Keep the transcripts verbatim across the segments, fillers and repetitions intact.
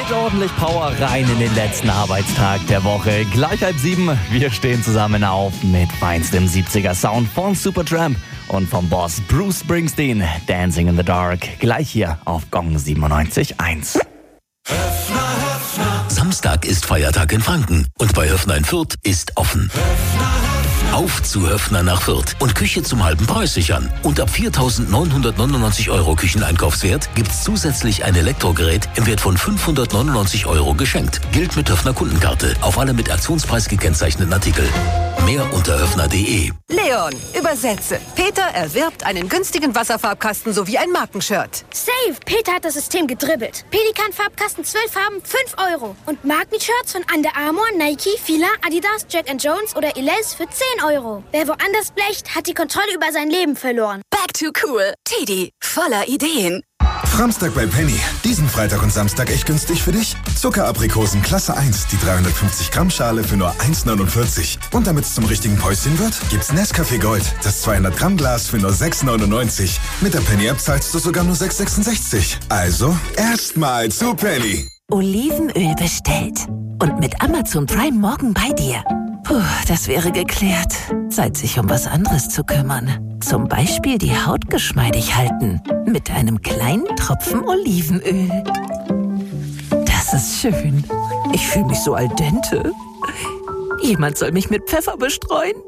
mit ordentlich Power rein in den letzten Arbeitstag der Woche. Gleich halb sieben, wir stehen zusammen auf mit feinstem siebziger Sound von Supertramp und vom Boss Bruce Springsteen. Dancing in the Dark, gleich hier auf Gong siebenundneunzig Komma eins. Höfner, Höfner. Samstag ist Feiertag in Franken und bei Höfner in Fürth ist offen. Höfner, Höfner. Auf zu Höfner nach Fürth und Küche zum halben Preis sichern. Und ab viertausendneunhundertneunundneunzig Euro Kücheneinkaufswert gibt's zusätzlich ein Elektrogerät im Wert von fünfhundertneunundneunzig Euro geschenkt. Gilt mit Höfner Kundenkarte auf alle mit Aktionspreis gekennzeichneten Artikel. Mehr unter höfner punkt de. Leon, übersetze. Peter erwirbt einen günstigen Wasserfarbkasten sowie ein Markenshirt. Safe! Peter hat das System gedribbelt. Pelikan-Farbkasten zwölf Farben, fünf Euro. Und Markenshirts von Under Armour, Nike, Fila, Adidas, Jack and Jones oder Elias für zehn Euro. Wer woanders blecht, hat die Kontrolle über sein Leben verloren. Back to cool. Teddy, voller Ideen. Framstag bei Penny. Diesen Freitag und Samstag echt günstig für dich. Zuckeraprikosen Klasse eins, die dreihundertfünfzig Gramm Schale für nur eins neunundvierzig. Und damit es zum richtigen Päuschen wird, gibt's Nescafé Gold, das zweihundert Gramm Glas für nur sechs neunundneunzig. Mit der Penny-App zahlst du sogar nur sechs sechsundsechzig. Also, erstmal zu Penny. Olivenöl bestellt. Und mit Amazon Prime morgen bei dir. Puh, das wäre geklärt. Zeit, sich um was anderes zu kümmern. Zum Beispiel die Haut geschmeidig halten. Mit einem kleinen Tropfen Olivenöl. Das ist schön. Ich fühle mich so al dente. Jemand soll mich mit Pfeffer bestreuen.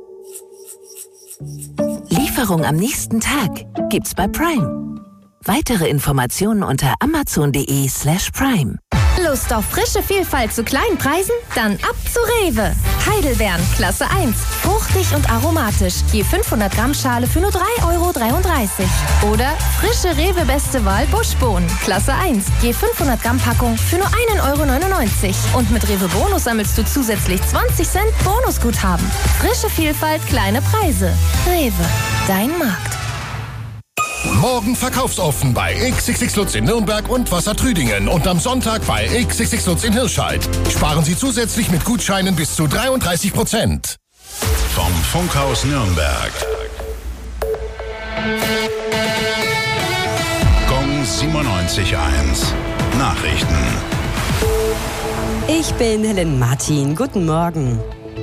Lieferung am nächsten Tag gibt's bei Prime. Weitere Informationen unter amazon.de slash prime. Lust auf frische Vielfalt zu kleinen Preisen? Dann ab zu Rewe. Heidelbeeren, Klasse eins. Fruchtig und aromatisch. Je fünfhundert Gramm Schale für nur drei Euro dreiunddreißig. Oder frische Rewe Beste Wahl Buschbohnen, Klasse eins. Je fünfhundert Gramm Packung für nur ein Euro neunundneunzig. Und mit Rewe Bonus sammelst du zusätzlich zwanzig Cent Bonusguthaben. Frische Vielfalt, kleine Preise. Rewe, dein Markt. Morgen verkaufsoffen bei X X X Lutz in Nürnberg und Wassertrüdingen und am Sonntag bei X X X Lutz in Hirscheid. Sparen Sie zusätzlich mit Gutscheinen bis zu dreiunddreißig Prozent. Vom Funkhaus Nürnberg. Gong siebenundneunzig Komma eins. Nachrichten. Ich bin Helen Martin. Guten Morgen.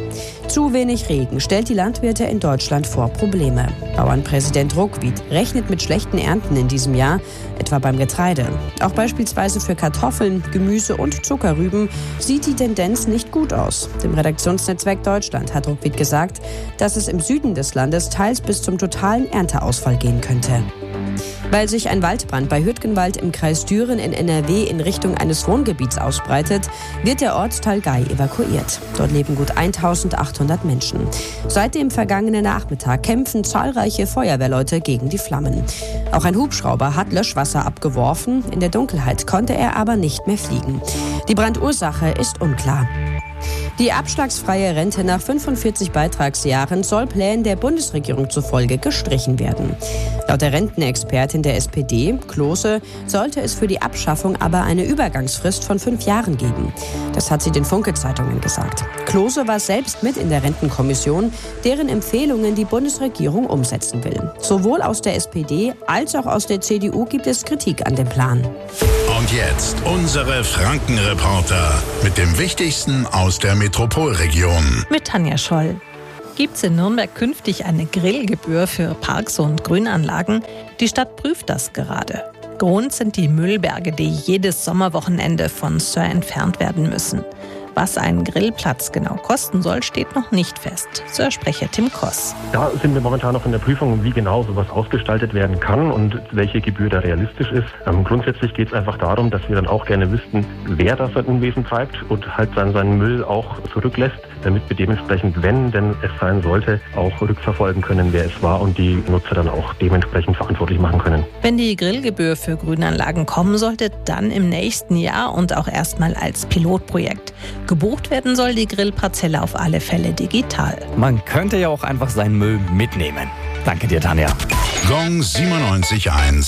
Zu wenig Regen stellt die Landwirte in Deutschland vor Probleme. Bauernpräsident Ruckwied rechnet mit schlechten Ernten in diesem Jahr, etwa beim Getreide. Auch beispielsweise für Kartoffeln, Gemüse und Zuckerrüben sieht die Tendenz nicht gut aus. Dem Redaktionsnetzwerk Deutschland hat Ruckwied gesagt, dass es im Süden des Landes teils bis zum totalen Ernteausfall gehen könnte. Weil sich ein Waldbrand bei Hürtgenwald im Kreis Düren in N R W in Richtung eines Wohngebiets ausbreitet, wird der Ortsteil Gei evakuiert. Dort leben gut eintausendachthundert Menschen. Seit dem vergangenen Nachmittag kämpfen zahlreiche Feuerwehrleute gegen die Flammen. Auch ein Hubschrauber hat Löschwasser abgeworfen. In der Dunkelheit konnte er aber nicht mehr fliegen. Die Brandursache ist unklar. Die abschlagsfreie Rente nach fünfundvierzig Beitragsjahren soll Plänen der Bundesregierung zufolge gestrichen werden. Laut der Rentenexpertin der S P D, Klose, sollte es für die Abschaffung aber eine Übergangsfrist von fünf Jahren geben. Das hat sie den Funke-Zeitungen gesagt. Klose war selbst mit in der Rentenkommission, deren Empfehlungen die Bundesregierung umsetzen will. Sowohl aus der S P D als auch aus der C D U gibt es Kritik an dem Plan. Und jetzt unsere Franken-Reporter mit dem Wichtigsten aus der Metropolregion. Mit Tanja Scholl. Gibt es in Nürnberg künftig eine Grillgebühr für Parks und Grünanlagen? Die Stadt prüft das gerade. Grund sind die Müllberge, die jedes Sommerwochenende von Sir entfernt werden müssen. Was ein Grillplatz genau kosten soll, steht noch nicht fest. Sir-Sprecher Tim Koss. Da sind wir momentan noch in der Prüfung, wie genau sowas ausgestaltet werden kann und welche Gebühr da realistisch ist. Ähm, grundsätzlich geht es einfach darum, dass wir dann auch gerne wüssten, wer da sein Unwesen treibt und halt dann seinen Müll auch zurücklässt, damit wir dementsprechend, wenn denn es sein sollte, auch rückverfolgen können, wer es war und die Nutzer dann auch dementsprechend verantwortlich machen können. Wenn die Grillgebühr für Grünanlagen kommen sollte, dann im nächsten Jahr und auch erstmal als Pilotprojekt. Gebucht werden soll die Grillparzelle auf alle Fälle digital. Man könnte ja auch einfach seinen Müll mitnehmen. Danke dir, Tanja. Gong siebenundneunzig Komma eins.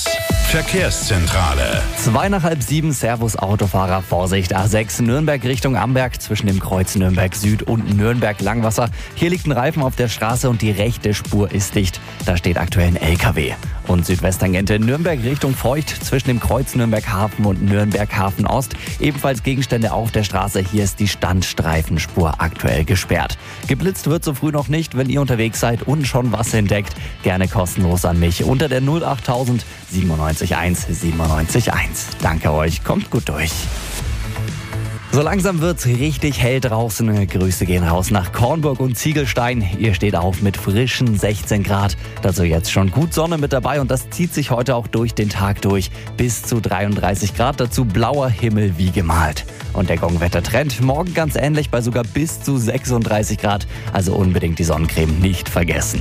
Verkehrszentrale. Zwei nach halb sieben, Servus Autofahrer, Vorsicht, A sechs, Nürnberg Richtung Amberg, zwischen dem Kreuz Nürnberg Süd und Nürnberg Langwasser. Hier liegt ein Reifen auf der Straße und die rechte Spur ist dicht. Da steht aktuell ein L K W. Und Südwesttangente Nürnberg Richtung Feucht, zwischen dem Kreuz Nürnberg Hafen und Nürnberg Hafen Ost. Ebenfalls Gegenstände auf der Straße, hier ist die Standstreifenspur aktuell gesperrt. Geblitzt wird so früh noch nicht, wenn ihr unterwegs seid und schon was entdeckt. Gerne kostenlos an mich unter der null achttausend siebenundneunzig eins siebenundneunzig eins. Danke euch, kommt gut durch. So langsam wird's richtig hell draußen. Grüße gehen raus nach Kornburg und Ziegelstein. Ihr steht auf mit frischen sechzehn Grad. Dazu jetzt schon gut Sonne mit dabei und das zieht sich heute auch durch den Tag durch. Bis zu dreiunddreißig Grad, dazu blauer Himmel wie gemalt. Und der Gongwetter-Trend morgen ganz ähnlich bei sogar bis zu sechsunddreißig Grad. Also unbedingt die Sonnencreme nicht vergessen.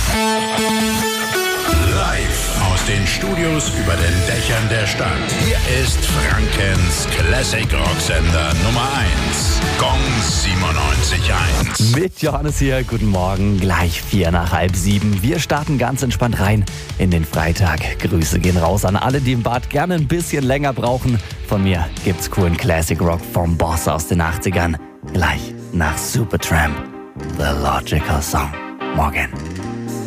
Live aus den Studios über den Dächern der Stadt. Hier ist Frankens Classic Rocksender Nummer eins. Gong siebenundneunzig eins. Mit Johannes hier, guten Morgen, gleich vier nach halb sieben. Wir starten ganz entspannt rein in den Freitag. Grüße gehen raus an alle, die im Bad gerne ein bisschen länger brauchen. Von mir gibt's coolen Classic Rock vom Boss aus den achtzigern. Gleich nach Supertramp, The Logical Song. Morgen.